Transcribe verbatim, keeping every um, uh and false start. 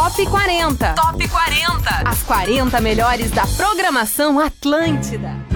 Top quarenta. Top quarenta. As quarenta melhores da programação Atlântida.